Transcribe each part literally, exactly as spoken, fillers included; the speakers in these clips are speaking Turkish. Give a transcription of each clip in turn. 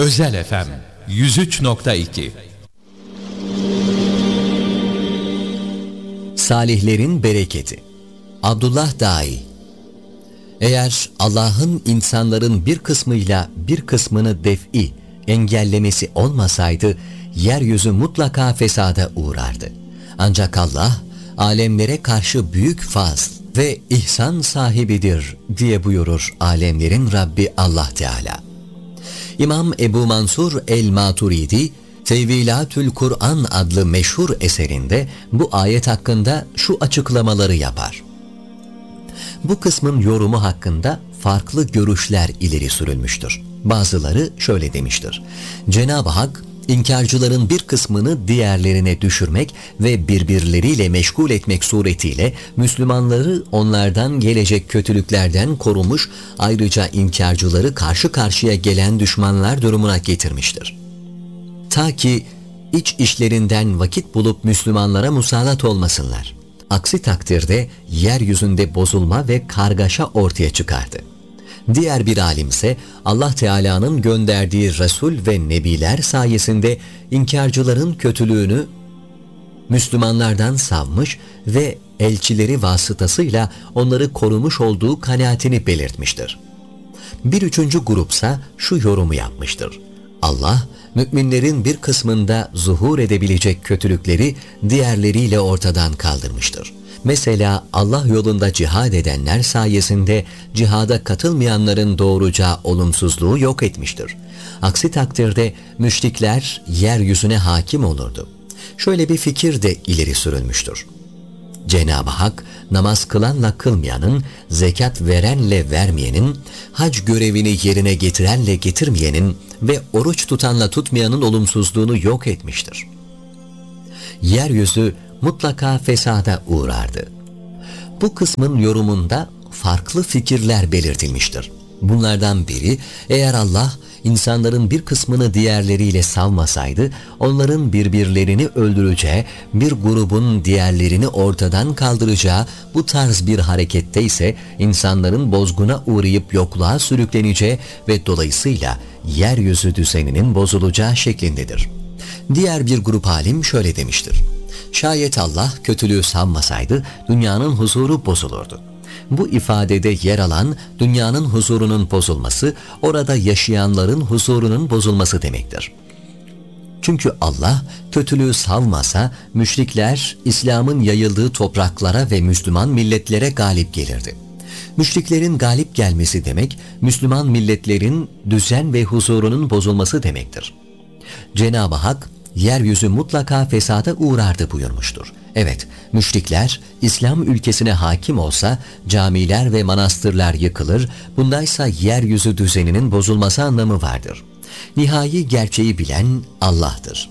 Özel F M yüz üç nokta iki. Salihlerin bereketi. Abdullah Dai. Eğer Allah'ın insanların bir kısmıyla bir kısmını def'i, engellemesi olmasaydı, yeryüzü mutlaka fesada uğrardı. Ancak Allah, alemlere karşı büyük fazl ve ihsan sahibidir diye buyurur alemlerin Rabbi Allah Teala. İmam Ebu Mansur el-Maturidi, Tevilatül Kur'an adlı meşhur eserinde bu ayet hakkında şu açıklamaları yapar. Bu kısmın yorumu hakkında farklı görüşler ileri sürülmüştür. Bazıları şöyle demiştir: Cenab-ı Hak, İnkarcıların bir kısmını diğerlerine düşürmek ve birbirleriyle meşgul etmek suretiyle Müslümanları onlardan gelecek kötülüklerden korumuş, ayrıca inkarcıları karşı karşıya gelen düşmanlar durumuna getirmiştir. Ta ki iç işlerinden vakit bulup Müslümanlara musallat olmasınlar. Aksi takdirde yeryüzünde bozulma ve kargaşa ortaya çıkardı. Diğer bir alimse Allah Teala'nın gönderdiği Resul ve Nebiler sayesinde inkarcıların kötülüğünü Müslümanlardan savmış ve elçileri vasıtasıyla onları korumuş olduğu kanaatini belirtmiştir. Bir üçüncü grupsa şu yorumu yapmıştır: Allah, müminlerin bir kısmında zuhur edebilecek kötülükleri diğerleriyle ortadan kaldırmıştır. Mesela Allah yolunda cihad edenler sayesinde cihada katılmayanların doğuracağı olumsuzluğu yok etmiştir. Aksi takdirde müşrikler yeryüzüne hakim olurdu. Şöyle bir fikir de ileri sürülmüştür: Cenab-ı Hak, namaz kılanla kılmayanın, zekat verenle vermeyenin, hac görevini yerine getirenle getirmeyenin ve oruç tutanla tutmayanın olumsuzluğunu yok etmiştir. Yeryüzü mutlaka fesada uğrardı. Bu kısmın yorumunda farklı fikirler belirtilmiştir. Bunlardan biri, eğer Allah insanların bir kısmını diğerleriyle savmasaydı, onların birbirlerini öldüreceği, bir grubun diğerlerini ortadan kaldıracağı bu tarz bir harekette ise insanların bozguna uğrayıp yokluğa sürükleneceği ve dolayısıyla yeryüzü düzeninin bozulacağı şeklindedir. Diğer bir grup alim şöyle demiştir: Şayet Allah kötülüğü savmasaydı dünyanın huzuru bozulurdu. Bu ifadede yer alan dünyanın huzurunun bozulması, orada yaşayanların huzurunun bozulması demektir. Çünkü Allah kötülüğü savmasa müşrikler İslam'ın yayıldığı topraklara ve Müslüman milletlere galip gelirdi. Müşriklerin galip gelmesi demek, Müslüman milletlerin düzen ve huzurunun bozulması demektir. Cenab-ı Hak, yeryüzü mutlaka fesada uğrardı buyurmuştur. Evet, müşrikler İslam ülkesine hakim olsa camiler ve manastırlar yıkılır, bundaysa yeryüzü düzeninin bozulması anlamı vardır. Nihai gerçeği bilen Allah'tır.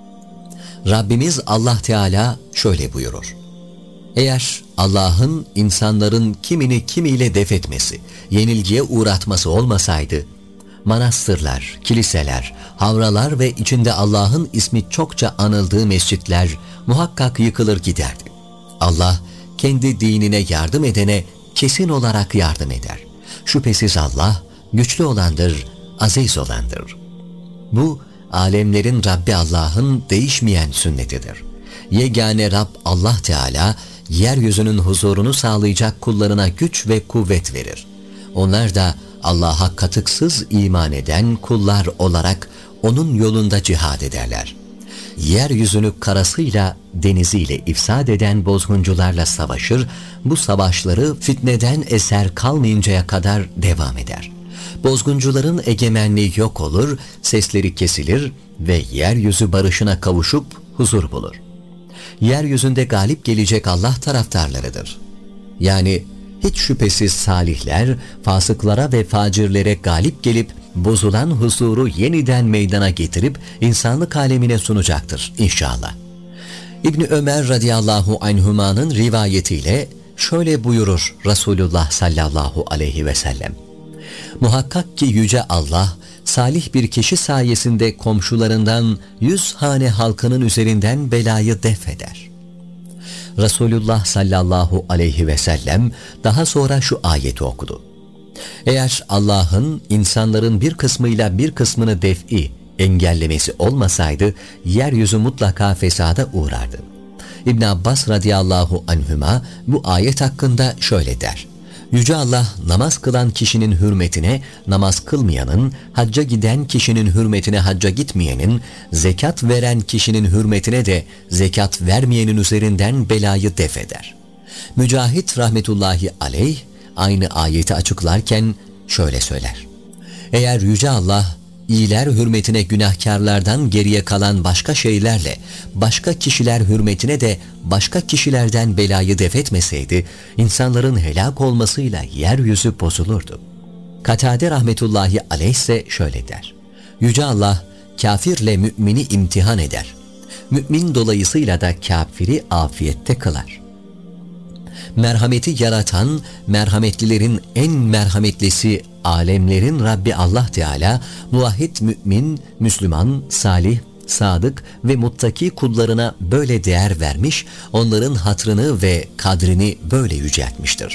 Rabbimiz Allah Teala şöyle buyurur: Eğer Allah'ın insanların kimini kimiyle def etmesi, yenilgiye uğratması olmasaydı, manastırlar, kiliseler, havralar ve içinde Allah'ın ismi çokça anıldığı mescitler muhakkak yıkılır giderdi. Allah, kendi dinine yardım edene kesin olarak yardım eder. Şüphesiz Allah, güçlü olandır, aziz olandır. Bu, alemlerin Rabbi Allah'ın değişmeyen sünnetidir. Yegane Rab Allah Teala, yeryüzünün huzurunu sağlayacak kullarına güç ve kuvvet verir. Onlar da Allah'a katıksız iman eden kullar olarak onun yolunda cihad ederler. Yeryüzünü karasıyla, deniziyle ifsad eden bozguncularla savaşır, bu savaşları fitneden eser kalmayıncaya kadar devam eder. Bozguncuların egemenliği yok olur, sesleri kesilir ve yeryüzü barışına kavuşup huzur bulur. Yeryüzünde galip gelecek Allah taraftarlarıdır. Yani hiç şüphesiz salihler, fasıklara ve facirlere galip gelip bozulan huzuru yeniden meydana getirip insanlık alemine sunacaktır inşallah. İbni Ömer radıyallahu anhuma'nın rivayetiyle şöyle buyurur Resulullah sallallahu aleyhi ve sellem: Muhakkak ki Yüce Allah, salih bir kişi sayesinde komşularından yüz hane halkının üzerinden belayı def eder. Resulullah sallallahu aleyhi ve sellem daha sonra şu ayeti okudu: Eğer Allah'ın insanların bir kısmıyla bir kısmını def'i, engellemesi olmasaydı yeryüzü mutlaka fesada uğrardı. İbn Abbas radıyallahu anhüma bu ayet hakkında şöyle der: Yüce Allah namaz kılan kişinin hürmetine namaz kılmayanın, hacca giden kişinin hürmetine hacca gitmeyenin, zekat veren kişinin hürmetine de zekat vermeyenin üzerinden belayı def eder. Mücahit rahmetullahi aleyh aynı ayeti açıklarken şöyle söyler: Eğer Yüce Allah iyiler hürmetine günahkarlardan geriye kalan başka şeylerle başka kişiler hürmetine de başka kişilerden belayı def etmeseydi, insanların helak olmasıyla yeryüzü bozulurdu. Katade rahmetullahi aleyh ise şöyle der: Yüce Allah kafirle mümini imtihan eder. Mümin dolayısıyla da kafiri afiyette kılar. Merhameti yaratan, merhametlilerin en merhametlisi alemlerin Rabbi Allah Teala, muvahhid mümin, Müslüman, salih, sadık ve muttaki kullarına böyle değer vermiş, onların hatrını ve kadrini böyle yüceltmiştir.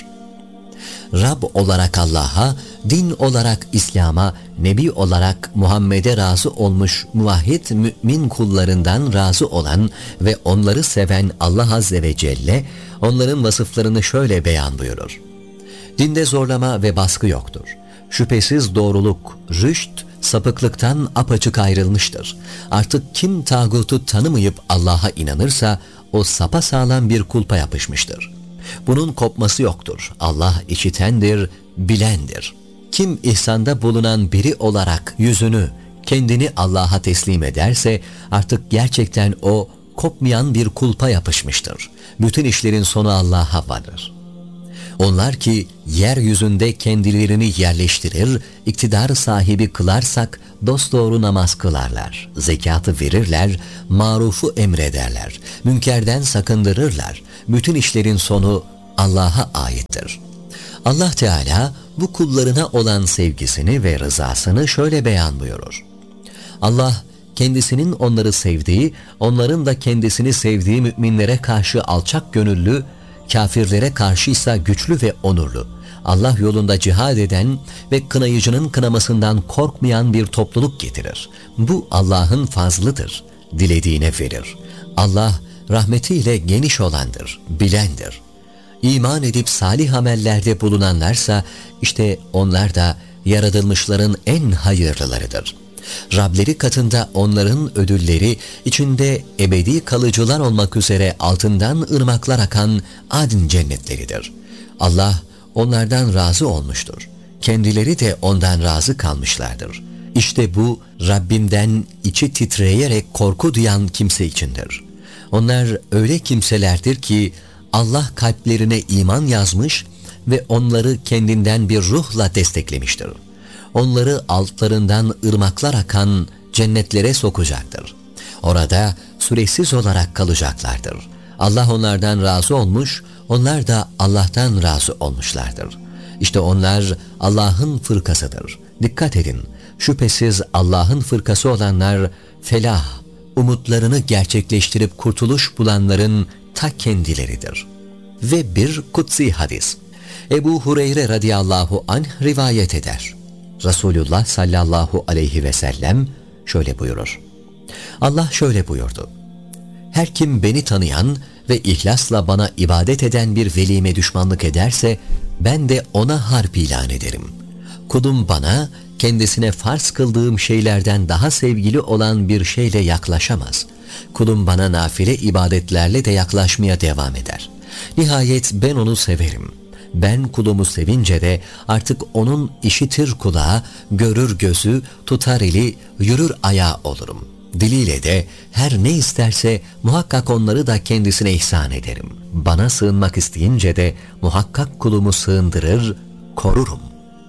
Rab olarak Allah'a, din olarak İslam'a, Nebi olarak Muhammed'e razı olmuş muvahhid mümin kullarından razı olan ve onları seven Allah Azze ve Celle, onların vasıflarını şöyle beyan buyurur: Dinde zorlama ve baskı yoktur. Şüphesiz doğruluk, rüşt, sapıklıktan apaçık ayrılmıştır. Artık kim tağutu tanımayıp Allah'a inanırsa, o sapasağlam bir kulpa yapışmıştır. Bunun kopması yoktur. Allah işitendir, bilendir. Kim ihsanda bulunan biri olarak yüzünü, kendini Allah'a teslim ederse, artık gerçekten o kopmayan bir kulpa yapışmıştır. Bütün işlerin sonu Allah'a varır. Onlar ki yeryüzünde kendilerini yerleştirir, iktidar sahibi kılarsak dosdoğru namaz kılarlar, zekatı verirler, marufu emrederler, münkerden sakındırırlar. Bütün işlerin sonu Allah'a aittir. Allah Teala bu kullarına olan sevgisini ve rızasını şöyle beyan buyurur: Allah kendisinin onları sevdiği, onların da kendisini sevdiği müminlere karşı alçak gönüllü, kafirlere karşıysa güçlü ve onurlu, Allah yolunda cihad eden ve kınayıcının kınamasından korkmayan bir topluluk getirir. Bu Allah'ın fazlıdır, dilediğine verir. Allah rahmetiyle geniş olandır, bilendir. İman edip salih amellerde bulunanlarsa işte onlar da yaratılmışların en hayırlılarıdır. Rableri katında onların ödülleri içinde ebedi kalıcılar olmak üzere altından ırmaklar akan adn cennetleridir. Allah onlardan razı olmuştur. Kendileri de ondan razı kalmışlardır. İşte bu Rabbinden içi titreyerek korku duyan kimse içindir. Onlar öyle kimselerdir ki Allah kalplerine iman yazmış ve onları kendinden bir ruhla desteklemiştir. Onları altlarından ırmaklar akan cennetlere sokacaktır. Orada süresiz olarak kalacaklardır. Allah onlardan razı olmuş, onlar da Allah'tan razı olmuşlardır. İşte onlar Allah'ın fırkasıdır. Dikkat edin, şüphesiz Allah'ın fırkası olanlar felah, umutlarını gerçekleştirip kurtuluş bulanların ta kendileridir. Ve bir kutsi hadis. Ebu Hureyre radıyallahu anh rivayet eder. Resulullah sallallahu aleyhi ve sellem şöyle buyurur: Allah şöyle buyurdu: Her kim beni tanıyan ve ihlasla bana ibadet eden bir velime düşmanlık ederse, ben de ona harp ilan ederim. Kulum bana kendisine farz kıldığım şeylerden daha sevgili olan bir şeyle yaklaşamaz. Kulum bana nafile ibadetlerle de yaklaşmaya devam eder. Nihayet ben onu severim. Ben kulumu sevince de artık onun işitir kulağı, görür gözü, tutar eli, yürür ayağı olurum. Diliyle de her ne isterse muhakkak onları da kendisine ihsan ederim. Bana sığınmak isteyince de muhakkak kulumu sığındırır, korurum.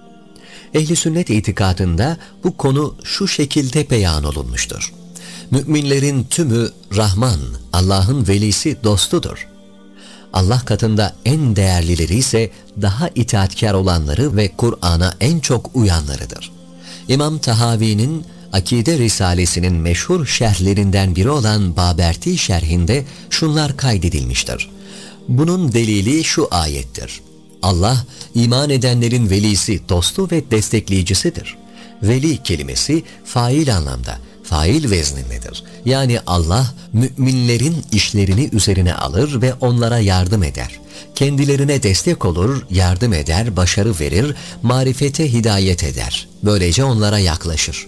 Ehl-i sünnet itikadında bu konu şu şekilde beyan olunmuştur: Müminlerin tümü Rahman, Allah'ın velisi, dostudur. Allah katında en değerlileri ise daha itaatkar olanları ve Kur'an'a en çok uyanlarıdır. İmam Tahavi'nin Akide Risalesi'nin meşhur şerhlerinden biri olan Baberti şerhinde şunlar kaydedilmiştir. Bunun delili şu ayettir: Allah, iman edenlerin velisi, dostu ve destekleyicisidir. Veli kelimesi fail anlamda, fail veznindedir. Yani Allah, müminlerin işlerini üzerine alır ve onlara yardım eder. Kendilerine destek olur, yardım eder, başarı verir, marifete hidayet eder. Böylece onlara yaklaşır.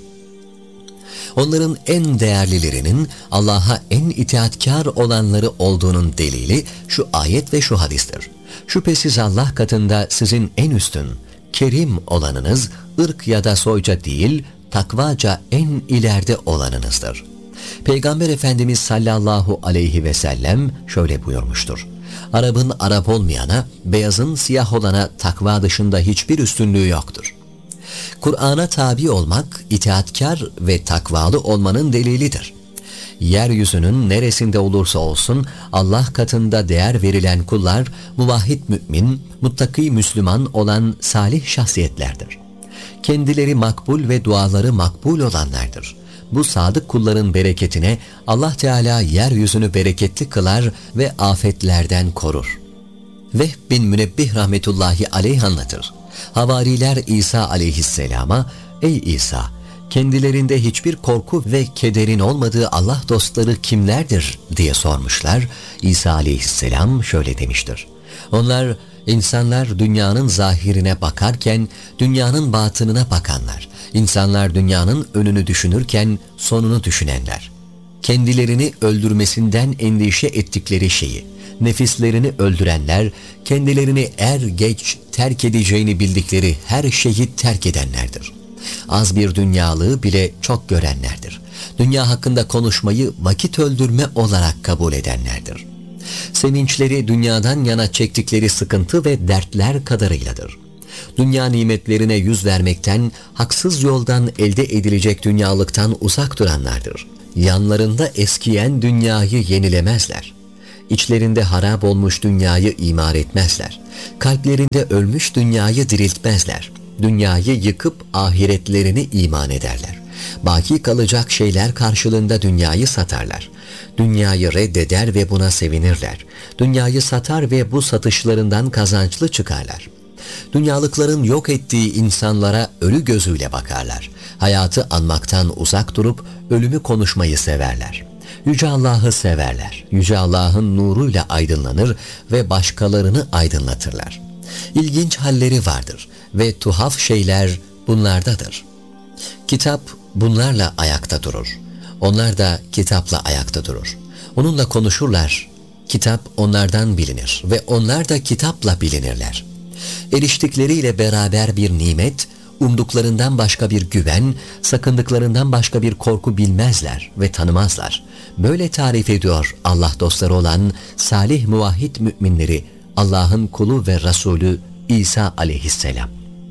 Onların en değerlilerinin Allah'a en itaatkar olanları olduğunun delili şu ayet ve şu hadistir. Şüphesiz Allah katında sizin en üstün, kerim olanınız, ırk ya da soyca değil, takvaca en ileride olanınızdır. Peygamber Efendimiz sallallahu aleyhi ve sellem şöyle buyurmuştur. Arap'ın Arap olmayana, beyazın siyah olana takva dışında hiçbir üstünlüğü yoktur. Kur'an'a tabi olmak, itaatkar ve takvalı olmanın delilidir. Yeryüzünün neresinde olursa olsun Allah katında değer verilen kullar, muvahhid mümin, muttaki Müslüman olan salih şahsiyetlerdir. Kendileri makbul ve duaları makbul olanlardır. Bu sadık kulların bereketine Allah Teala yeryüzünü bereketli kılar ve afetlerden korur. Vehb bin Münebbih rahmetullahi aleyh anlatır. Havariler İsa aleyhisselama, "Ey İsa, kendilerinde hiçbir korku ve kederin olmadığı Allah dostları kimlerdir?" diye sormuşlar. İsa aleyhisselam şöyle demiştir. Onlar, insanlar dünyanın zahirine bakarken dünyanın batınına bakanlar. İnsanlar dünyanın önünü düşünürken sonunu düşünenler. Kendilerini öldürmesinden endişe ettikleri şeyi, nefislerini öldürenler, kendilerini er geç terk edeceğini bildikleri her şeyi terk edenlerdir. Az bir dünyalığı bile çok görenlerdir. Dünya hakkında konuşmayı vakit öldürme olarak kabul edenlerdir. Sevinçleri dünyadan yana çektikleri sıkıntı ve dertler kadarıyladır. Dünya nimetlerine yüz vermekten, haksız yoldan elde edilecek dünyalıktan uzak duranlardır. Yanlarında eskiyen dünyayı yenilemezler. İçlerinde harap olmuş dünyayı imar etmezler. Kalplerinde ölmüş dünyayı diriltmezler. Dünyayı yıkıp ahiretlerini iman ederler. Baki kalacak şeyler karşılığında dünyayı satarlar. Dünyayı reddeder ve buna sevinirler. Dünyayı satar ve bu satışlarından kazançlı çıkarlar. Dünyalıkların yok ettiği insanlara ölü gözüyle bakarlar. Hayatı anmaktan uzak durup ölümü konuşmayı severler. Yüce Allah'ı severler. Yüce Allah'ın nuruyla aydınlanır ve başkalarını aydınlatırlar. İlginç halleri vardır ve tuhaf şeyler bunlardadır. Kitap bunlarla ayakta durur. Onlar da kitapla ayakta durur. Onunla konuşurlar. Kitap onlardan bilinir ve onlar da kitapla bilinirler. Eriştikleriyle beraber bir nimet, umduklarından başka bir güven, sakındıklarından başka bir korku bilmezler ve tanımazlar. Böyle tarif ediyor Allah dostları olan salih muvahhid müminleri Allah'ın kulu ve Resulü İsa aleyhisselam.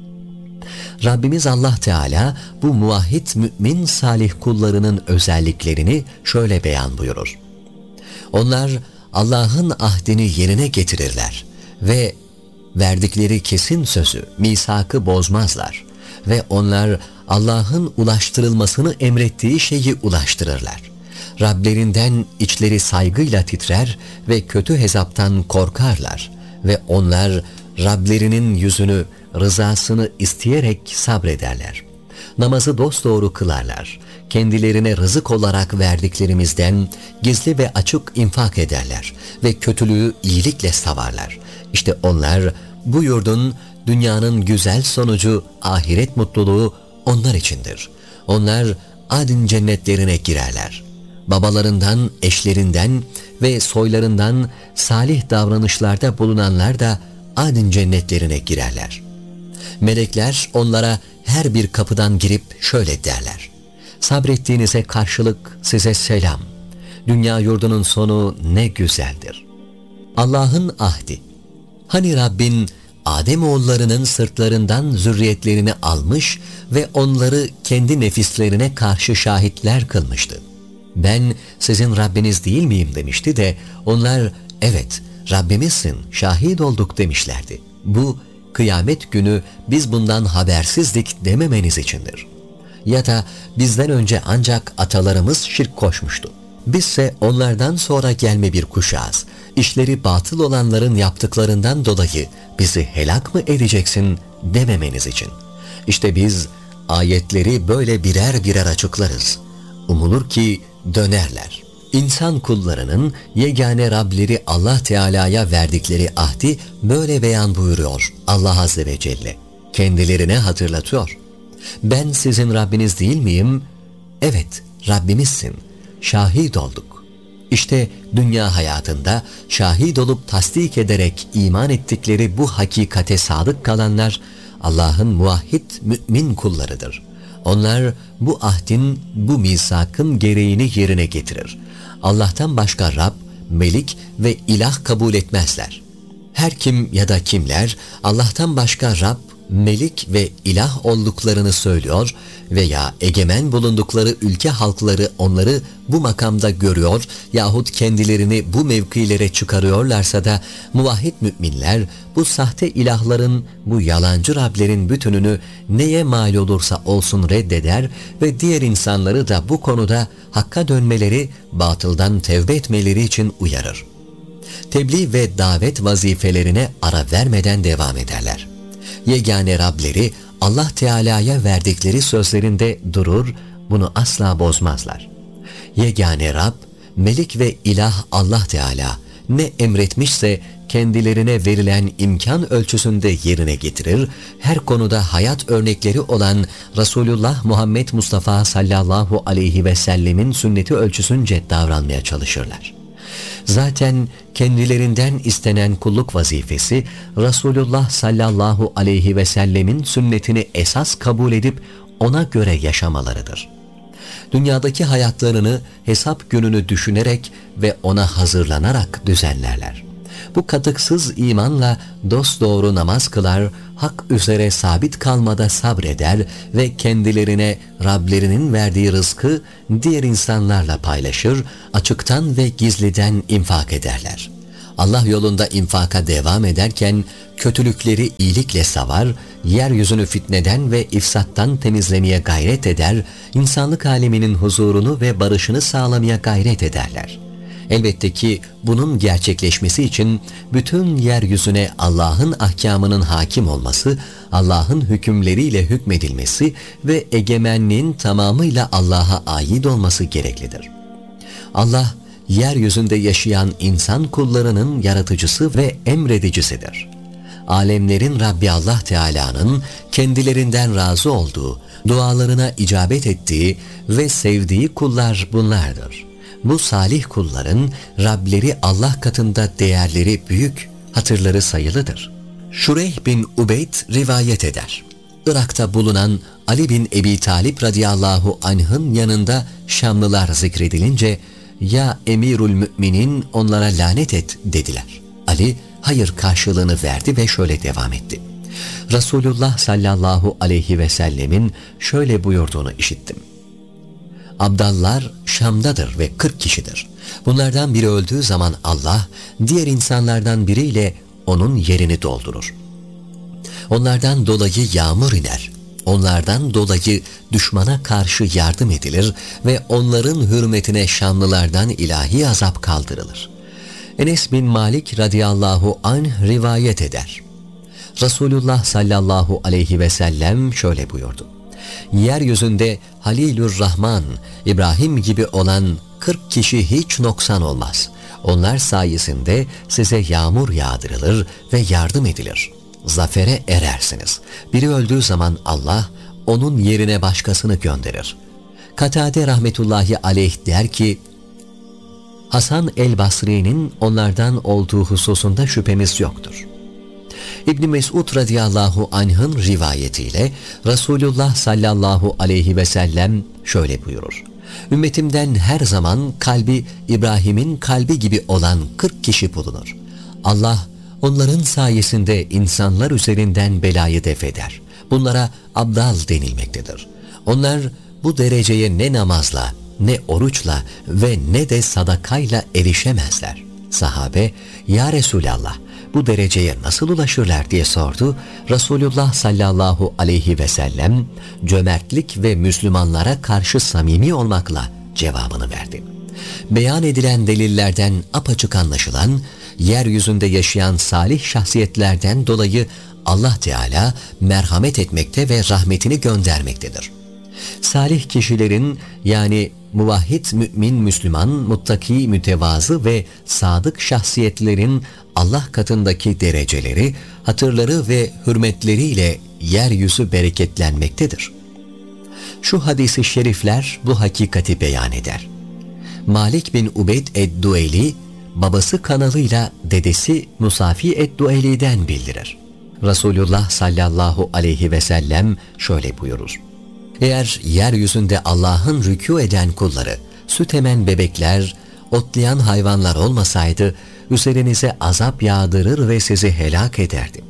Rabbimiz Allah Teala bu muvahhid mümin salih kullarının özelliklerini şöyle beyan buyurur. Onlar Allah'ın ahdini yerine getirirler ve verdikleri kesin sözü, misakı bozmazlar ve onlar Allah'ın ulaştırılmasını emrettiği şeyi ulaştırırlar. Rablerinden içleri saygıyla titrer ve kötü hesaptan korkarlar ve onlar Rablerinin yüzünü, rızasını isteyerek sabrederler. Namazı dosdoğru kılarlar. Kendilerine rızık olarak verdiklerimizden gizli ve açık infak ederler ve kötülüğü iyilikle savarlar. İşte onlar bu yurdun, dünyanın güzel sonucu, ahiret mutluluğu onlar içindir. Onlar adın cennetlerine girerler. Babalarından, eşlerinden ve soylarından salih davranışlarda bulunanlar da adın cennetlerine girerler. Melekler onlara her bir kapıdan girip şöyle derler: sabrettiğinize karşılık size selam. Dünya yurdunun sonu ne güzeldir. Allah'ın ahdi. Hani Rabbin Ademoğullarının sırtlarından zürriyetlerini almış ve onları kendi nefislerine karşı şahitler kılmıştı. Ben sizin Rabbiniz değil miyim demişti de onlar evet Rabbimizsin, şahit olduk demişlerdi. Bu kıyamet günü biz bundan habersizdik dememeniz içindir. Ya da bizden önce ancak atalarımız şirk koşmuştu. Bizse onlardan sonra gelme bir kuşağız. işleri batıl olanların yaptıklarından dolayı bizi helak mı edeceksin dememeniz için. İşte biz ayetleri böyle birer birer açıklarız. Umulur ki dönerler. İnsan kullarının yegane Rableri Allah Teala'ya verdikleri ahdi böyle beyan buyuruyor Allah Azze ve Celle. Kendilerine hatırlatıyor. Ben sizin Rabbiniz değil miyim? Evet, Rabbimizsin. Şahit olduk. İşte dünya hayatında şahit olup tasdik ederek iman ettikleri bu hakikate sadık kalanlar Allah'ın muvahhid mümin kullarıdır. Onlar bu ahdin, bu misakın gereğini yerine getirir. Allah'tan başka Rab, Melik ve ilah kabul etmezler. Her kim ya da kimler Allah'tan başka Rab, Melik ve ilah olduklarını söylüyor veya egemen bulundukları ülke halkları onları bu makamda görüyor yahut kendilerini bu mevkilere çıkarıyorlarsa da muvahhid müminler bu sahte ilahların, bu yalancı Rablerin bütününü neye mal olursa olsun reddeder ve diğer insanları da bu konuda hakka dönmeleri, batıldan tevbe etmeleri için uyarır. Tebliğ ve davet vazifelerine ara vermeden devam ederler. Yegane Rableri Allah Teala'ya verdikleri sözlerinde durur, bunu asla bozmazlar. Yegane Rab, Melik ve ilah Allah Teala ne emretmişse kendilerine verilen imkan ölçüsünde yerine getirir, her konuda hayat örnekleri olan Resulullah Muhammed Mustafa sallallahu aleyhi ve sellemin sünneti ölçüsünce davranmaya çalışırlar. Zaten kendilerinden istenen kulluk vazifesi Resulullah sallallahu aleyhi ve sellemin sünnetini esas kabul edip ona göre yaşamalarıdır. Dünyadaki hayatlarını hesap gününü düşünerek ve ona hazırlanarak düzenlerler. Bu katıksız imanla dosdoğru namaz kılar, hak üzere sabit kalmada sabreder ve kendilerine Rablerinin verdiği rızkı diğer insanlarla paylaşır, açıktan ve gizliden infak ederler. Allah yolunda infaka devam ederken kötülükleri iyilikle savar, yeryüzünü fitneden ve ifsattan temizlemeye gayret eder, insanlık aleminin huzurunu ve barışını sağlamaya gayret ederler. Elbette ki bunun gerçekleşmesi için bütün yeryüzüne Allah'ın ahkamının hakim olması, Allah'ın hükümleriyle hükmedilmesi ve egemenliğin tamamıyla Allah'a ait olması gereklidir. Allah, yeryüzünde yaşayan insan kullarının yaratıcısı ve emredicisidir. Alemlerin Rabbi Allah Teala'nın kendilerinden razı olduğu, dualarına icabet ettiği ve sevdiği kullar bunlardır. Bu salih kulların Rableri Allah katında değerleri büyük, hatırları sayılıdır. Şureyh bin Ubeyd rivayet eder. Irak'ta bulunan Ali bin Ebi Talip radıyallahu anh'ın yanında Şamlılar zikredilince, "Ya Emirül Müminin, onlara lanet et" dediler. Ali hayır karşılığını verdi ve şöyle devam etti. Resulullah sallallahu aleyhi ve sellemin şöyle buyurduğunu işittim. Abdallar Şam'dadır ve kırk kişidir. Bunlardan biri öldüğü zaman Allah diğer insanlardan biriyle onun yerini doldurur. Onlardan dolayı yağmur iner. Onlardan dolayı düşmana karşı yardım edilir ve onların hürmetine Şamlılardan ilahi azap kaldırılır. Enes bin Malik radıyallahu anh rivayet eder. Resulullah sallallahu aleyhi ve sellem şöyle buyurdu. Yeryüzünde Halilur Rahman, İbrahim gibi olan kırk kişi hiç noksan olmaz. Onlar sayesinde size yağmur yağdırılır ve yardım edilir. Zafere erersiniz. Biri öldüğü zaman Allah onun yerine başkasını gönderir. Katade rahmetullahi aleyh der ki, Hasan el-Basri'nin onlardan olduğu hususunda şüphemiz yoktur. İbn Mesud radıyallahu anh'ın rivayetiyle Resulullah sallallahu aleyhi ve sellem şöyle buyurur. Ümmetimden her zaman kalbi İbrahim'in kalbi gibi olan kırk kişi bulunur. Allah onların sayesinde insanlar üzerinden belayı def eder. Bunlara abdal denilmektedir. Onlar bu dereceye ne namazla, ne oruçla ve ne de sadakayla erişemezler. Sahabe, "Ya Resulallah, bu dereceye nasıl ulaşırlar?" diye sordu. Resulullah sallallahu aleyhi ve sellem cömertlik ve Müslümanlara karşı samimi olmakla cevabını verdi. Beyan edilen delillerden apaçık anlaşılan, yeryüzünde yaşayan salih şahsiyetlerden dolayı Allah Teala merhamet etmekte ve rahmetini göndermektedir. Salih kişilerin, yani muvahhid mümin, Müslüman, muttaki, mütevazı ve sadık şahsiyetlerin Allah katındaki dereceleri, hatırları ve hürmetleriyle yeryüzü bereketlenmektedir. Şu hadis-i şerifler bu hakikati beyan eder. Malik bin Ubeyd ed-Dueyli, babası kanalıyla dedesi Musafi ed-Dueyli'den bildirir. Resulullah sallallahu aleyhi ve sellem şöyle buyurur: Eğer yeryüzünde Allah'ın rükû eden kulları, süt emen bebekler, otlayan hayvanlar olmasaydı, üzerinize azap yağdırır ve sizi helak ederdi.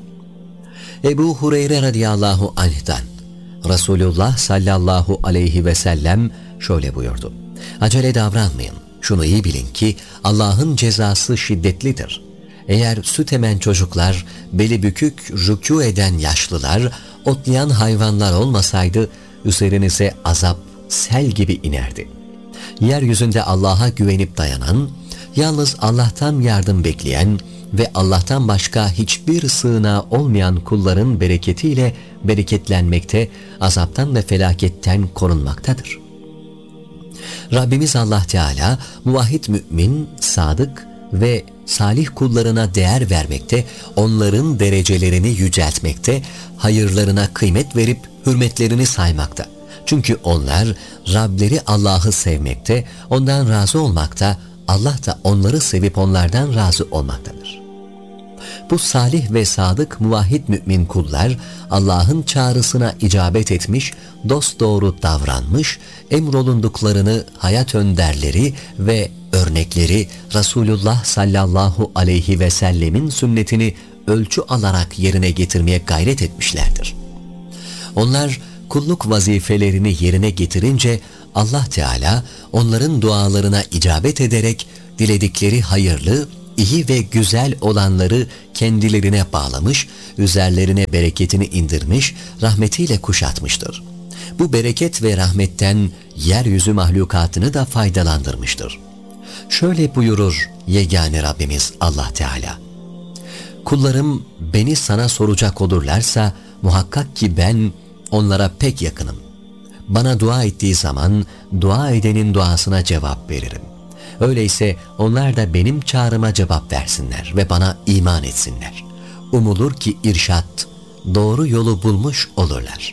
Ebu Hureyre radıyallahu anh'dan Resulullah sallallahu aleyhi ve sellem şöyle buyurdu: Acele davranmayın. Şunu iyi bilin ki Allah'ın cezası şiddetlidir. Eğer süt emen çocuklar, beli bükük rükû eden yaşlılar, otlayan hayvanlar olmasaydı, üzerinize azap sel gibi inerdi. Yeryüzünde Allah'a güvenip dayanan, yalnız Allah'tan yardım bekleyen ve Allah'tan başka hiçbir sığınağı olmayan kulların bereketiyle bereketlenmekte, azaptan ve felaketten korunmaktadır. Rabbimiz Allah Teala muvahhid mümin, sadık ve salih kullarına değer vermekte, onların derecelerini yüceltmekte, hayırlarına kıymet verip hürmetlerini saymakta. Çünkü onlar Rableri Allah'ı sevmekte, ondan razı olmakta, Allah da onları sevip onlardan razı olmaktadır. Bu salih ve sadık muvahhid mümin kullar Allah'ın çağrısına icabet etmiş, dosdoğru davranmış, emrolunduklarını hayat önderleri ve örnekleri Resulullah sallallahu aleyhi ve sellemin sünnetini ölçü alarak yerine getirmeye gayret etmişlerdir. Onlar kulluk vazifelerini yerine getirince Allah Teala onların dualarına icabet ederek diledikleri hayırlı, iyi ve güzel olanları kendilerine bağlamış, üzerlerine bereketini indirmiş, rahmetiyle kuşatmıştır. Bu bereket ve rahmetten yeryüzü mahlukatını da faydalandırmıştır. Şöyle buyurur yegane Rabbimiz Allah Teala: Kullarım beni sana soracak olurlarsa muhakkak ki ben onlara pek yakınım. Bana dua ettiği zaman dua edenin duasına cevap veririm. Öyleyse onlar da benim çağrıma cevap versinler ve bana iman etsinler. Umulur ki irşat, doğru yolu bulmuş olurlar.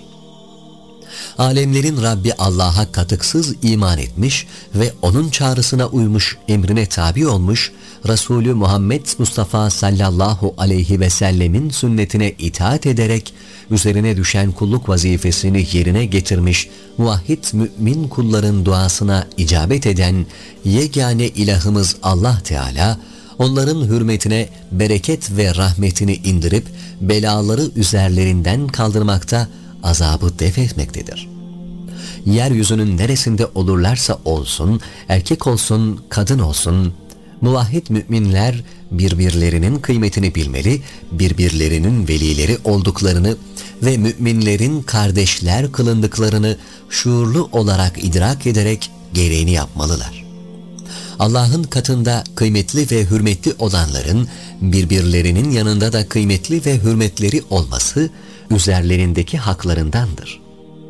Alemlerin Rabbi Allah'a katıksız iman etmiş ve onun çağrısına uymuş, emrine tabi olmuş, Resulü Muhammed Mustafa sallallahu aleyhi ve sellemin sünnetine itaat ederek üzerine düşen kulluk vazifesini yerine getirmiş muvahhid mümin kulların duasına icabet eden yegane ilahımız Allah Teala, onların hürmetine bereket ve rahmetini indirip belaları üzerlerinden kaldırmakta, azabı def etmektedir. Yeryüzünün neresinde olurlarsa olsun, erkek olsun, kadın olsun, muvahhid müminler birbirlerinin kıymetini bilmeli, birbirlerinin velileri olduklarını ve müminlerin kardeşler kılındıklarını şuurlu olarak idrak ederek gereğini yapmalılar. Allah'ın katında kıymetli ve hürmetli olanların birbirlerinin yanında da kıymetli ve hürmetleri olması üzerlerindeki haklarındandır.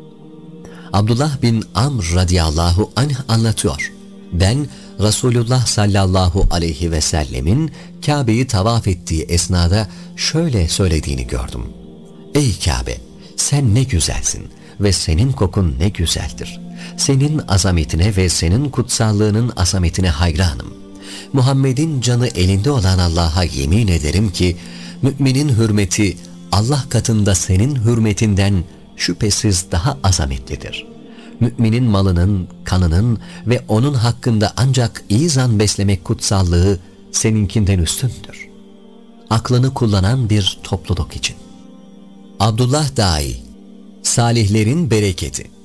Abdullah bin Amr radıyallahu anh anlatıyor: Ben Resulullah sallallahu aleyhi ve sellemin Kabe'yi tavaf ettiği esnada şöyle söylediğini gördüm: Ey Kabe, sen ne güzelsin ve senin kokun ne güzeldir. Senin azametine ve senin kutsallığının azametine hayranım. Muhammed'in canı elinde olan Allah'a yemin ederim ki müminin hürmeti Allah katında senin hürmetinden şüphesiz daha azametlidir. Müminin malının, kanının ve onun hakkında ancak iyi zan beslemek kutsallığı seninkinden üstündür. Aklını kullanan bir topluluk için. Abdullah Dai, Salihlerin Bereketi.